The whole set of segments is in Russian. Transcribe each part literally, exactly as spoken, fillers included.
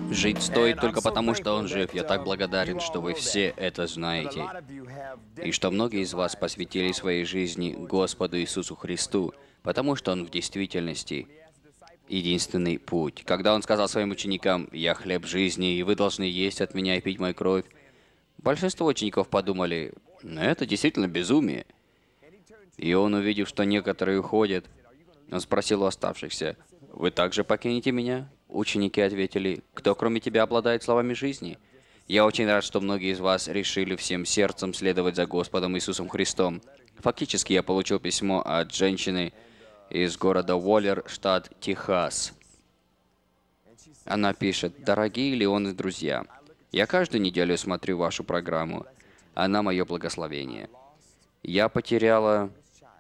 Жить стоит только потому, что он жив. Я так благодарен, что вы все это знаете. И что многие из вас посвятили своей жизни Господу Иисусу Христу, потому что Он в действительности единственный путь. Когда Он сказал своим ученикам: «Я хлеб жизни, и вы должны есть от меня и пить мою кровь», большинство учеников подумали: «Ну, это действительно безумие». И Он, увидев, что некоторые уходят, Он спросил у оставшихся: «Вы также покинете меня?» Ученики ответили: «Кто, кроме тебя, обладает словами жизни?» Я очень рад, что многие из вас решили всем сердцем следовать за Господом Иисусом Христом. Фактически, я получил письмо от женщины из города Уоллер, штат Техас. Она пишет: «Дорогие Леон и друзья, я каждую неделю смотрю вашу программу. Она мое благословение. Я потеряла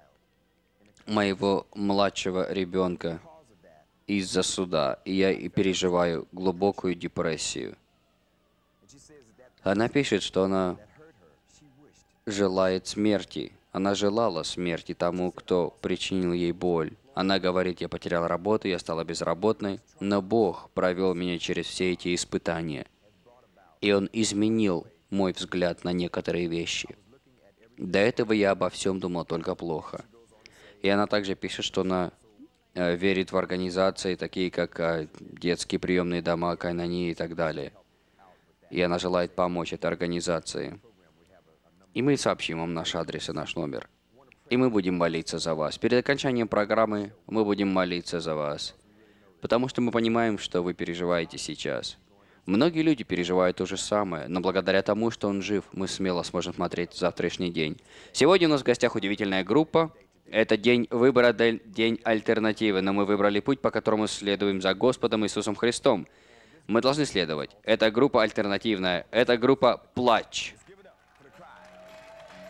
моего младшего ребенка из-за суда, и я и переживаю глубокую депрессию». Она пишет, что она желает смерти. Она желала смерти тому, кто причинил ей боль. Она говорит: «Я потеряла работу, я стала безработной, но Бог провел меня через все эти испытания, и Он изменил мой взгляд на некоторые вещи. До этого я обо всем думал только плохо». И она также пишет, что она э, верит в организации, такие как э, детские приемные дома, Кайнани и так далее. И она желает помочь этой организации. И мы сообщим вам наш адрес и наш номер. И мы будем молиться за вас. Перед окончанием программы мы будем молиться за вас. Потому что мы понимаем, что вы переживаете сейчас. Многие люди переживают то же самое, но благодаря тому, что он жив, мы смело сможем смотреть в завтрашний день. Сегодня у нас в гостях удивительная группа. Это день выбора, день альтернативы, но мы выбрали путь, по которому следуем за Господом Иисусом Христом. Мы должны следовать. Это группа альтернативная. Это группа «Плач».